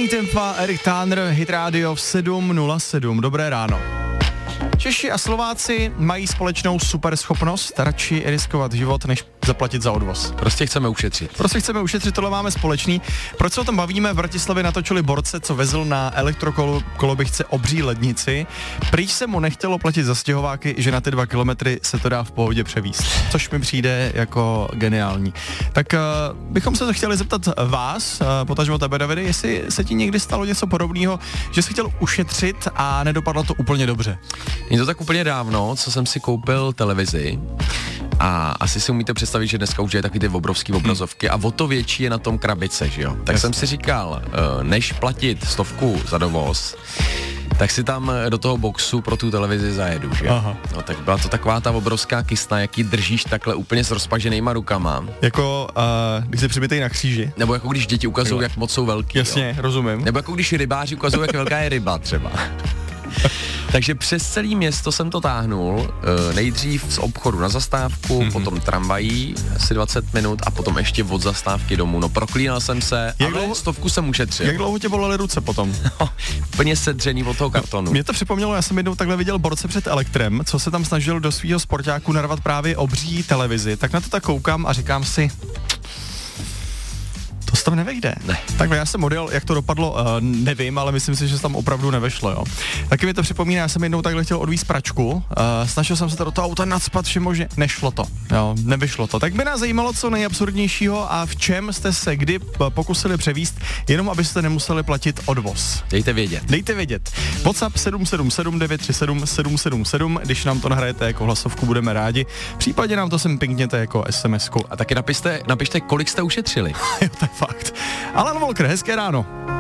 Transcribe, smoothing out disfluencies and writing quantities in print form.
Zrychlení tempa, Erik Táner, Hit Radio v 7:07. Dobré ráno. Češi a Slováci mají společnou super schopnost radši riskovat život, než zaplatit za odvoz. Prostě chceme ušetřit, tohle máme společný. Proč se o tom bavíme? V Bratislavě natočili borce, co vezl na elektrokoloběžce obří lednici. Prý se mu nechtělo platit za stěhováky, že na ty 2 kilometry se to dá v pohodě převízt. Což mi přijde jako geniální. Tak bychom se chtěli zeptat vás, potažmo tebe, Davide, jestli se ti někdy stalo něco podobného, že jsi chtěl ušetřit a nedopadlo to úplně dobře. Je to tak úplně dávno, co jsem si koupil televizi a asi si umíte představit, že dneska už je taky ty obrovský obrazovky a o to větší je na tom krabice, že jo. Tak jsem si říkal, než platit 100 za dovoz, tak si tam do toho boxu pro tu televizi zajedu, že jo. No tak byla to taková ta obrovská kysna, jaký držíš takhle úplně s rozpaženýma rukama. Jako když se přibitej na kříži. Nebo jako když děti ukazují, jak moc jsou velký. Jasně, jo. Rozumím. Nebo jako když rybáři ukazují, jak velká je ryba třeba. Takže přes celé město jsem to táhnul, nejdřív z obchodu na zastávku, potom tramvají, asi 20 minut a potom ještě od zastávky domů. No proklínal jsem se, ale 100 jsem ušetřil. Jak dlouho tě bolely ruce potom? No, úplně sedřený od toho kartonu. Mě to připomnělo, já jsem jednou takhle viděl borce před Elektrem, co se tam snažil do svého sportáku narvat právě obří televizi, tak na to tak koukám a říkám si, to se tam nevejde. Ne. Takhle já jsem odjel, jak to dopadlo, nevím, ale myslím si, že se tam opravdu nevešlo, jo. Taky mi to připomíná, já jsem jednou takhle chtěl odvízt pračku, snažil jsem se to do toho auta nacpat všemožně, nešlo to, jo, nevyšlo to. Tak by nás zajímalo, co nejabsurdnějšího a v čem jste se kdy pokusili převízt, jenom abyste nemuseli platit odvoz. Dejte vědět. WhatsApp 777 937 777, když nám to nahrajete jako hlasovku, budeme rádi. Případně nám to sem pinkněte jako SMS-ku. A taky napište, kolik jste ušetřili. Jo, tak fakt. Alan Walker, hezké ráno.